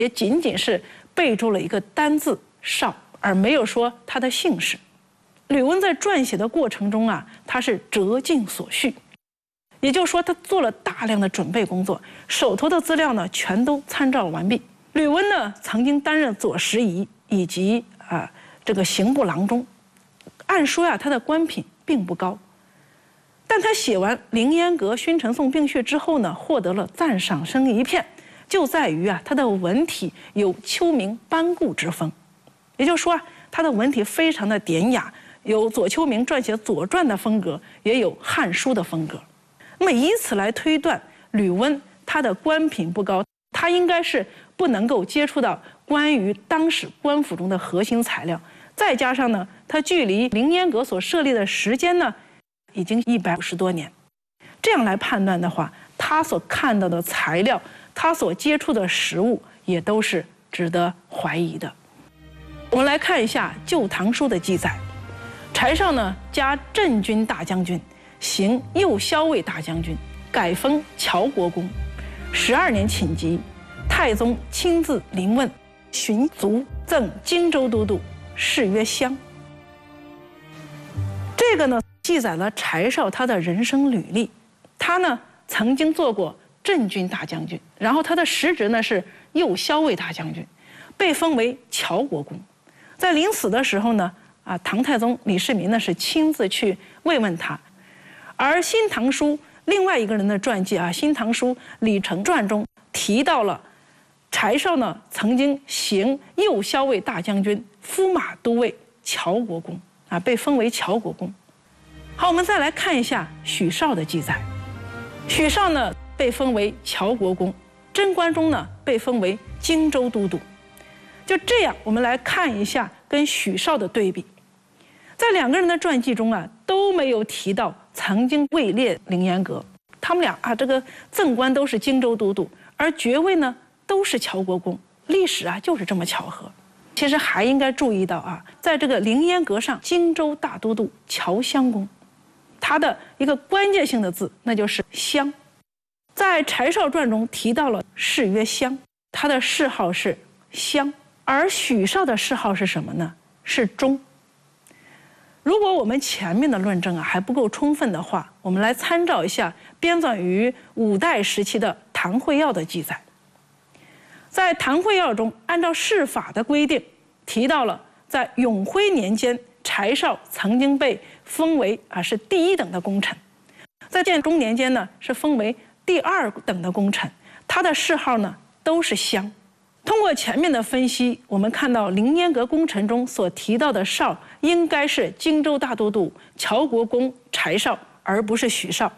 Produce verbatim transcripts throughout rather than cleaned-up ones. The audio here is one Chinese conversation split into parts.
也仅仅是备注了一个单字少，而没有说他的姓氏。吕温在撰写的过程中啊，他是折尽所需，也就是说他做了大量的准备工作，手头的资料呢全都参照完毕。吕温呢曾经担任左拾遗以及啊这个刑部郎中，按说呀他的官品并不高，但他写完《凌烟阁勋陈颂并序》之后呢，获得了赞赏声一片，就在于啊他的文体有秋明班固之风，也就是说啊他的文体非常的典雅，有左丘明撰写《左传》的风格，也有《汉书》的风格。那么以此来推断，吕温他的官品不高，他应该是不能够接触到关于当时官府中的核心材料，再加上呢，他距离凌烟阁所设立的时间呢，已经一百五十多年。这样来判断的话，他所看到的材料，他所接触的实物，也都是值得怀疑的。我们来看一下《旧唐书》的记载，柴绍呢加镇军大将军，行右骁卫大将军，改封乔国公。十二年寝疾，太宗亲自临问，寻族赠荆州都督，谥曰襄。这个呢记载了柴绍他的人生履历。他呢曾经做过镇军大将军，然后他的实职呢是右骁卫大将军，被封为乔国公。在临死的时候呢，啊，唐太宗李世民呢是亲自去慰问他。而《新唐书》另外一个人的传记啊，《新唐书·李成传》中提到了柴绍呢曾经行右骁卫大将军、驸马都尉乔国公啊，被封为乔国公。好，我们再来看一下许绍的记载。许绍呢被封为乔国公，贞观中呢被封为荆州都督。就这样，我们来看一下跟许绍的对比。在两个人的传记中啊，都没有提到曾经位列凌烟阁。他们俩啊，这个赠官都是荆州都督，而爵位呢都是乔国公。历史啊就是这么巧合。其实还应该注意到啊，在这个凌烟阁上，荆州大都督乔襄公，他的一个关键性的字，那就是襄。在柴绍传中提到了谥曰襄，他的谥号是襄。而许绍的谥号是什么呢？是忠。如果我们前面的论证啊还不够充分的话，我们来参照一下编纂于五代时期的《唐会要》的记载。在《唐会要》中，按照谥法的规定，提到了在永徽年间，柴绍曾经被封为啊是第一等的功臣，在建中年间呢是封为第二等的功臣，他的谥号呢都是襄。通过前面的分析，我们看到凌烟阁功臣中所提到的绍应该是荆州大都督乔国公柴绍，而不是许绍。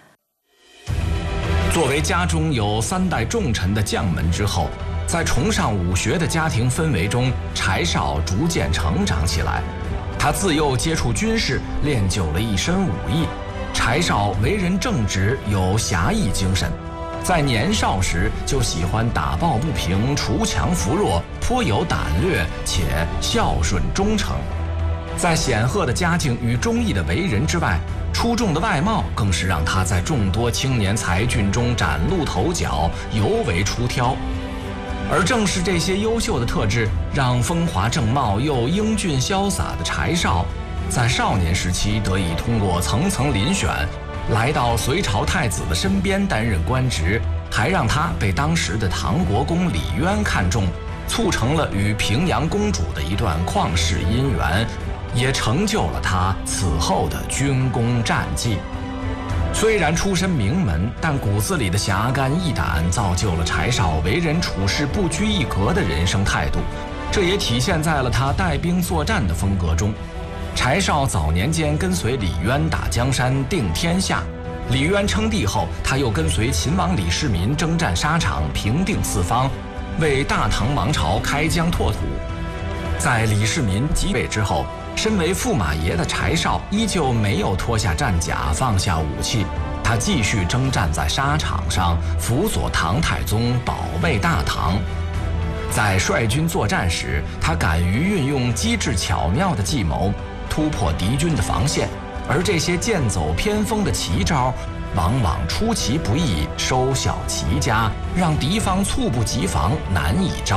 作为家中有三代重臣的将门之后，在崇尚武学的家庭氛围中，柴绍逐渐成长起来。他自幼接触军事，练就了一身武艺。柴绍为人正直，有侠义精神。在年少时就喜欢打抱不平、锄强扶弱，颇有胆略，且孝顺忠诚。在显赫的家境与忠义的为人之外，出众的外貌更是让他在众多青年才俊中崭露头角，尤为出挑。而正是这些优秀的特质，让风华正茂又英俊潇洒的柴绍，在少年时期得以通过层层遴选，来到隋朝太子的身边担任官职，还让他被当时的唐国公李渊看中，促成了与平阳公主的一段旷世姻缘，也成就了他此后的军功战绩。虽然出身名门，但骨子里的侠肝义胆造就了柴绍为人处事不拘一格的人生态度，这也体现在了他带兵作战的风格中。柴绍早年间跟随李渊打江山定天下，李渊称帝后，他又跟随秦王李世民征战沙场平定四方，为大唐王朝开疆拓土。在李世民即位之后，身为驸马爷的柴绍依旧没有脱下战甲放下武器，他继续征战在沙场上，辅佐唐太宗保卫大唐。在率军作战时，他敢于运用机智巧妙的计谋，突破敌军的防线，而这些剑走偏锋的奇招，往往出其不意，收小奇家，让敌方猝不及防，难以招